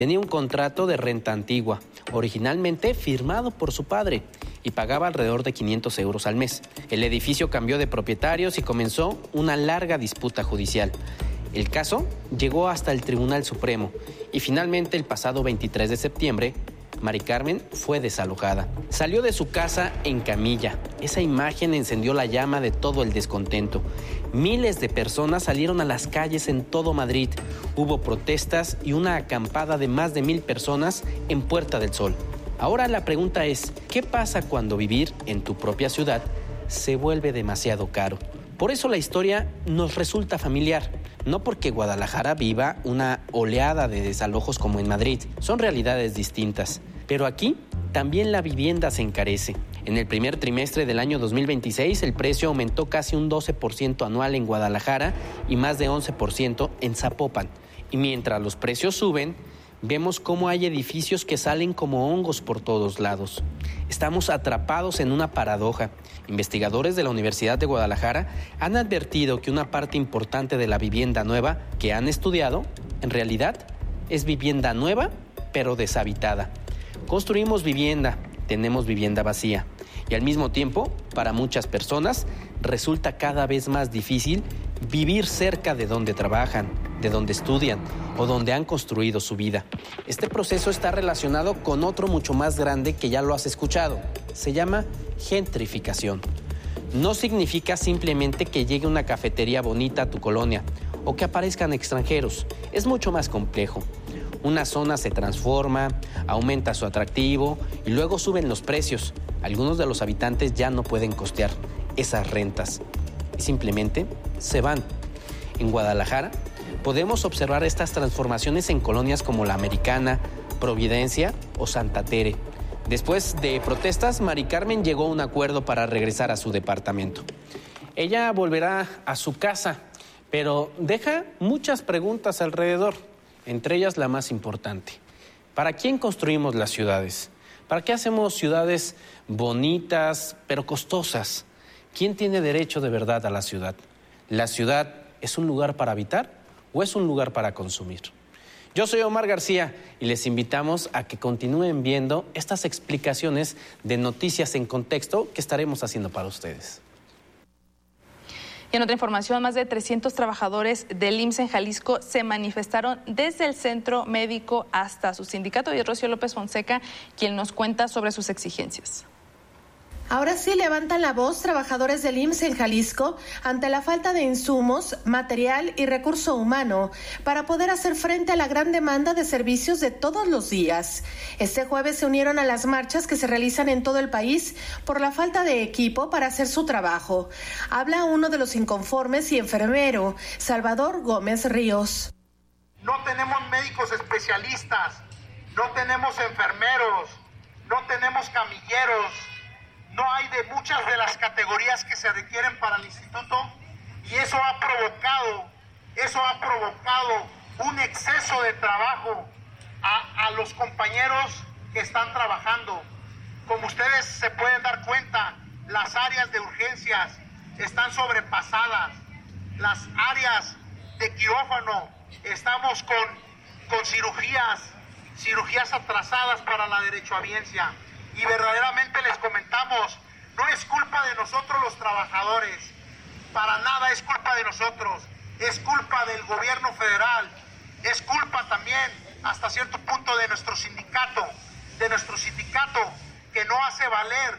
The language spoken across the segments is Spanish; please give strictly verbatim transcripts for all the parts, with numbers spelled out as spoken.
Tenía un contrato de renta antigua, originalmente firmado por su padre, y pagaba alrededor de quinientos euros al mes. El edificio cambió de propietarios y comenzó una larga disputa judicial. El caso llegó hasta el Tribunal Supremo y finalmente el pasado veintitrés de septiembre, Mari Carmen fue desalojada. Salió de su casa en camilla. Esa imagen encendió la llama de todo el descontento. Miles de personas salieron a las calles en todo Madrid. Hubo protestas y una acampada de más de mil personas en Puerta del Sol. Ahora la pregunta es, ¿qué pasa cuando vivir en tu propia ciudad se vuelve demasiado caro? Por eso la historia nos resulta familiar. No porque Guadalajara viva una oleada de desalojos como en Madrid. Son realidades distintas. Pero aquí también la vivienda se encarece. En el primer trimestre del año dos mil veintiséis, el precio aumentó casi un doce por ciento anual en Guadalajara y más de once por ciento en Zapopan. Y mientras los precios suben, vemos cómo hay edificios que salen como hongos por todos lados. Estamos atrapados en una paradoja. Investigadores de la Universidad de Guadalajara han advertido que una parte importante de la vivienda nueva que han estudiado, en realidad, es vivienda nueva, pero deshabitada. Construimos vivienda, tenemos vivienda vacía. Y al mismo tiempo, para muchas personas, resulta cada vez más difícil vivir cerca de donde trabajan, de donde estudian o donde han construido su vida. Este proceso está relacionado con otro mucho más grande que ya lo has escuchado. Se llama gentrificación. No significa simplemente que llegue una cafetería bonita a tu colonia o que aparezcan extranjeros. Es mucho más complejo. Una zona se transforma, aumenta su atractivo y luego suben los precios. Algunos de los habitantes ya no pueden costear esas rentas y simplemente se van. En Guadalajara podemos observar estas transformaciones en colonias como La Americana, Providencia o Santa Tere. Después de protestas, Mari Carmen llegó a un acuerdo para regresar a su departamento. Ella volverá a su casa, pero deja muchas preguntas alrededor, entre ellas la más importante. ¿Para quién construimos las ciudades? ¿Para qué hacemos ciudades bonitas, pero costosas? ¿Quién tiene derecho de verdad a la ciudad? ¿La ciudad es un lugar para habitar o es un lugar para consumir? Yo soy Omar García y les invitamos a que continúen viendo estas explicaciones de Noticias en Contexto que estaremos haciendo para ustedes. Y en otra información, más de trescientos trabajadores del I M S S en Jalisco se manifestaron desde el centro médico hasta su sindicato. Y es Rocío López Fonseca quien nos cuenta sobre sus exigencias. Ahora sí levantan la voz trabajadores del I M S S en Jalisco ante la falta de insumos, material y recurso humano para poder hacer frente a la gran demanda de servicios de todos los días. Este jueves se unieron a las marchas que se realizan en todo el país por la falta de equipo para hacer su trabajo. Habla uno de los inconformes y enfermero, Salvador Gómez Ríos. No tenemos médicos especialistas, no tenemos enfermeros, no tenemos camilleros. No hay de muchas de las categorías que se requieren para el instituto y eso ha provocado, eso ha provocado un exceso de trabajo a, a los compañeros que están trabajando. Como ustedes se pueden dar cuenta, las áreas de urgencias están sobrepasadas, las áreas de quirófano, estamos con, con cirugías, cirugías atrasadas para la derechohabiencia. Y verdaderamente les comentamos, no es culpa de nosotros los trabajadores, para nada es culpa de nosotros, es culpa del gobierno federal, es culpa también hasta cierto punto de nuestro sindicato, de nuestro sindicato que no hace valer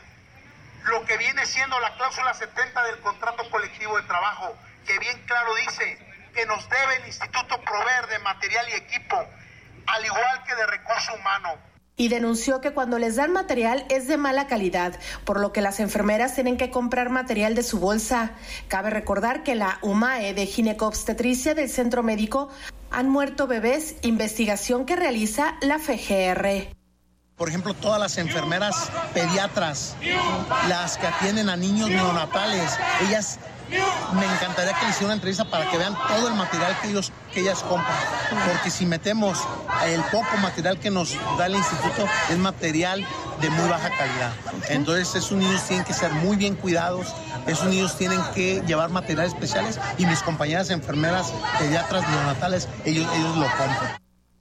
lo que viene siendo la cláusula setenta del contrato colectivo de trabajo, que bien claro dice que nos debe el instituto proveer de material y equipo, al igual que de recurso humano. Y denunció que cuando les dan material es de mala calidad, por lo que las enfermeras tienen que comprar material de su bolsa. Cabe recordar que la U M A E de ginecobstetricia del centro médico han muerto bebés, investigación que realiza la F G R. Por ejemplo, todas las enfermeras pediatras, las que atienden a niños neonatales, ellas, me encantaría que les hicieran una entrevista para que vean todo el material que ellos que ellas compran, porque si metemos el poco material que nos da el instituto es material de muy baja calidad. Entonces esos niños tienen que ser muy bien cuidados, esos niños tienen que llevar materiales especiales y mis compañeras enfermeras pediatras neonatales, ellos, ellos lo compran.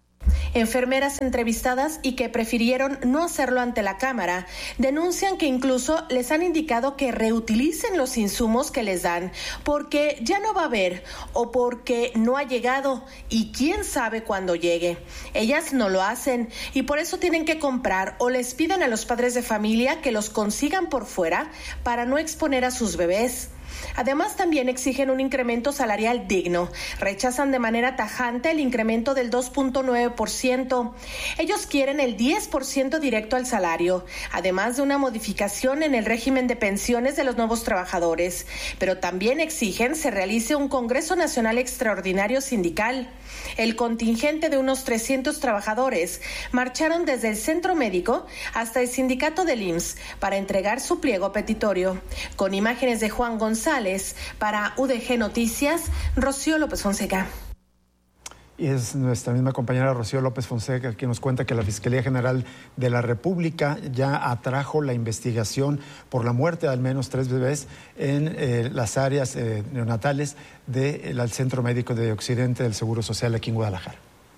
Enfermeras entrevistadas y que prefirieron no hacerlo ante la cámara denuncian que incluso les han indicado que reutilicen los insumos que les dan porque ya no va a haber o porque no ha llegado y quién sabe cuándo llegue. Ellas no lo hacen y por eso tienen que comprar o les piden a los padres de familia que los consigan por fuera para no exponer a sus bebés. Además, también exigen un incremento salarial digno. Rechazan de manera tajante el incremento del dos punto nueve por ciento. Ellos quieren el diez por ciento directo al salario, además de una modificación en el régimen de pensiones de los nuevos trabajadores. Pero también exigen se realice un Congreso Nacional Extraordinario Sindical. El contingente de unos trescientos trabajadores marcharon desde el centro médico hasta el sindicato del I M S S para entregar su pliego petitorio. Con imágenes de Juan González, para U D G Noticias, Rocío López Fonseca. Y es nuestra misma compañera Rocío López Fonseca quien nos cuenta que la Fiscalía General de la República ya atrajo la investigación por la muerte de al menos tres bebés en eh, las áreas eh, neonatales del de, Centro Médico de Occidente del Seguro Social aquí en Guadalajara.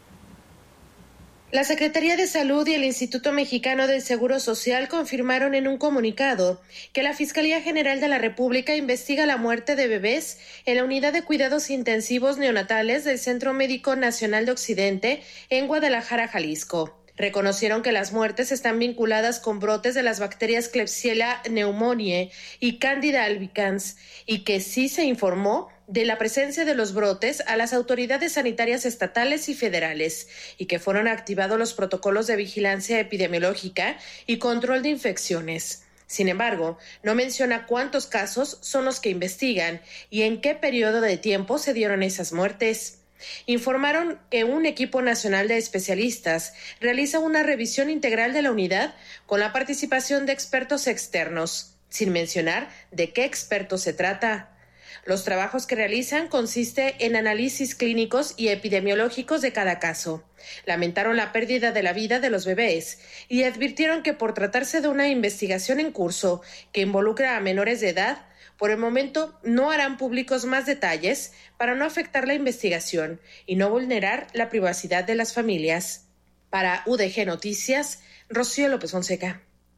La Secretaría de Salud y el Instituto Mexicano del Seguro Social confirmaron en un comunicado que la Fiscalía General de la República investiga la muerte de bebés en la Unidad de Cuidados Intensivos Neonatales del Centro Médico Nacional de Occidente en Guadalajara, Jalisco. Reconocieron que las muertes están vinculadas con brotes de las bacterias Klebsiella pneumoniae y Candida albicans y que sí se informó de la presencia de los brotes a las autoridades sanitarias estatales y federales y que fueron activados los protocolos de vigilancia epidemiológica y control de infecciones. Sin embargo, no menciona cuántos casos son los que investigan y en qué periodo de tiempo se dieron esas muertes. Informaron que un equipo nacional de especialistas realiza una revisión integral de la unidad con la participación de expertos externos, sin mencionar de qué expertos se trata. Los trabajos que realizan consisten en análisis clínicos y epidemiológicos de cada caso. Lamentaron la pérdida de la vida de los bebés y advirtieron que por tratarse de una investigación en curso que involucra a menores de edad, por el momento no harán públicos más detalles para no afectar la investigación y no vulnerar la privacidad de las familias. Para U D G Noticias, Rocío López Fonseca.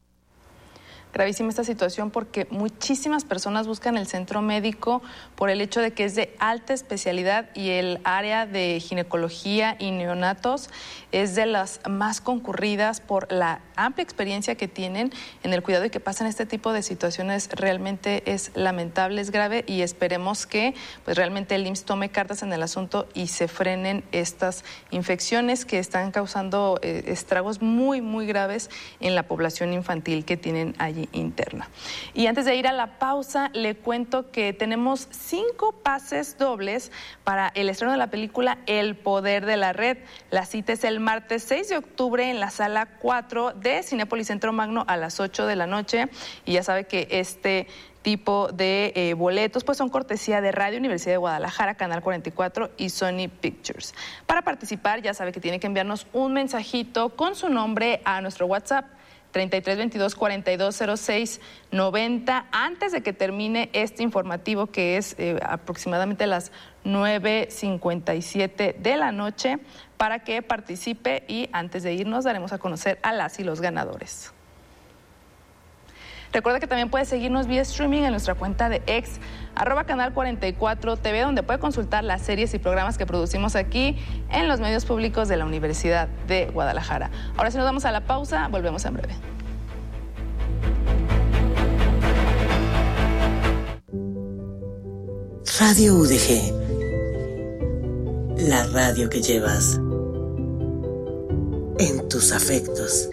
Gravísima esta situación porque muchísimas personas buscan el centro médico por el hecho de que es de alta especialidad y el área de ginecología y neonatos es de las más concurridas por la amplia experiencia que tienen en el cuidado y que pasan este tipo de situaciones. Realmente es lamentable, es grave y esperemos que pues realmente el I M S S tome cartas en el asunto y se frenen estas infecciones que están causando eh, estragos muy, muy graves en la población infantil que tienen allí interna. Y antes de ir a la pausa, le cuento que tenemos cinco pases dobles para el estreno de la película El Poder de la Red. La cita es el martes seis de octubre en la sala cuatro de Cinépolis Centro Magno a las ocho de la noche. Y ya sabe que este tipo de eh, boletos pues son cortesía de Radio Universidad de Guadalajara, Canal cuarenta y cuatro y Sony Pictures. Para participar, ya sabe que tiene que enviarnos un mensajito con su nombre a nuestro WhatsApp treinta y tres veintidós cuarenta y dos cero seis noventa antes de que termine este informativo que es eh, aproximadamente las nueve cincuenta y siete de la noche para que participe y antes de irnos daremos a conocer a las y los ganadores. Recuerda que también puede seguirnos vía streaming en nuestra cuenta de ex, arroba canal cuarenta y cuatro T V, donde puede consultar las series y programas que producimos aquí en los medios públicos de la Universidad de Guadalajara. Ahora sí nos vamos a la pausa, volvemos en breve. Radio U D G, la radio que llevas en tus afectos.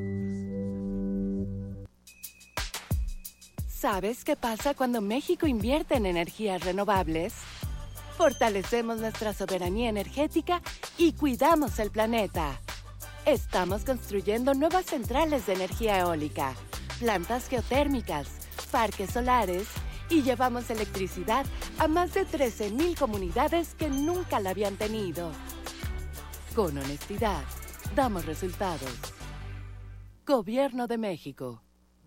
¿Sabes qué pasa cuando México invierte en energías renovables? Fortalecemos nuestra soberanía energética y cuidamos el planeta. Estamos construyendo nuevas centrales de energía eólica, plantas geotérmicas, parques solares y llevamos electricidad a más de trece mil comunidades que nunca la habían tenido. Con honestidad, damos resultados. Gobierno de México.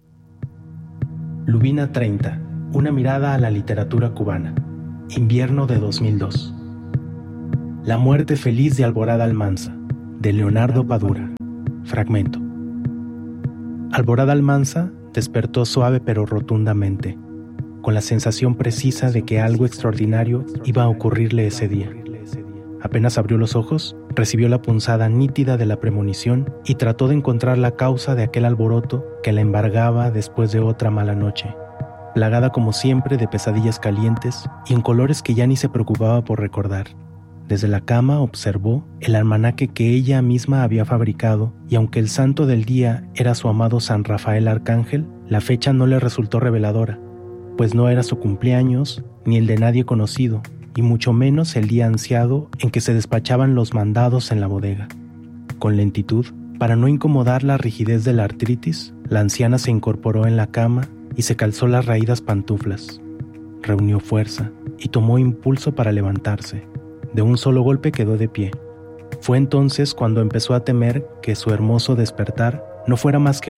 Lubina treinta, una mirada a la literatura cubana. Invierno de dos mil dos. La muerte feliz de Alborada Almanza. de Leonardo Padura. Fragmento. Alborada Almanza despertó suave pero rotundamente, con la sensación precisa de que algo extraordinario iba a ocurrirle ese día. Apenas abrió los ojos, recibió la punzada nítida de la premonición y trató de encontrar la causa de aquel alboroto que la embargaba después de otra mala noche, plagada como siempre de pesadillas calientes y en colores que ya ni se preocupaba por recordar. Desde la cama observó el almanaque que ella misma había fabricado y aunque el santo del día era su amado San Rafael Arcángel, la fecha no le resultó reveladora, pues no era su cumpleaños ni el de nadie conocido, y mucho menos el día ansiado en que se despachaban los mandados en la bodega. Con lentitud, para no incomodar la rigidez de la artritis, la anciana se incorporó en la cama y se calzó las raídas pantuflas. Reunió fuerza y tomó impulso para levantarse. De un solo golpe quedó de pie. Fue entonces cuando empezó a temer que su hermoso despertar no fuera más que